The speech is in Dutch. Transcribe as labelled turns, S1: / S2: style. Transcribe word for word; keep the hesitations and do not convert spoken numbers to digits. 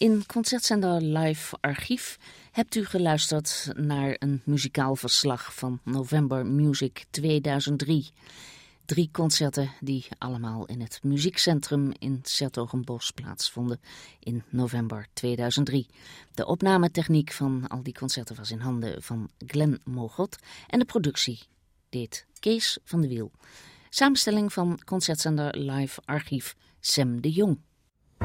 S1: In Concertzender Live Archief hebt u geluisterd naar een muzikaal verslag van November Music tweeduizend drie. Drie concerten die allemaal in het muziekcentrum in 's-Hertogenbosch plaatsvonden in november tweeduizend drie. De opnametechniek van al die concerten was in handen van Glenn Mogot en de productie deed Kees van de Wiel. Samenstelling van Concertzender Live Archief Sam de Jong.